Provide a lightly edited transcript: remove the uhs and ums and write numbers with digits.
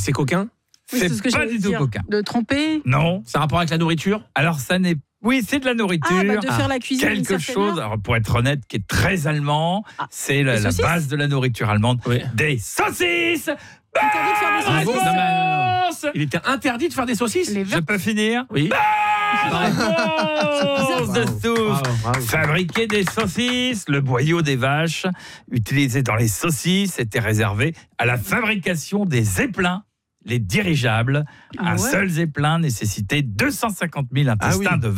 C'est coquin? Oui, c'est ce que pas j'allais du tout dire. coquin. De tremper. Non. Ça a rapport avec la nourriture? Alors ça n'est. Oui, c'est de la nourriture. De faire la cuisine. à une Quelque certaine chose, heure. alors pour être honnête, qui est très allemand. C'est la saucisses base de la nourriture allemande. Oui. Des saucisses. Interdit de faire des Bravo. saucisses. Non, mais, il était interdit de faire des saucisses? Les Je peux finir? Oui. Réponse de tous. Bravo. Fabriquer des saucisses, le boyau des vaches utilisé dans les saucisses était réservé à la fabrication des zeppelins, les dirigeables. Ah Un ouais. seul zeppelin nécessitait 250 000 intestins de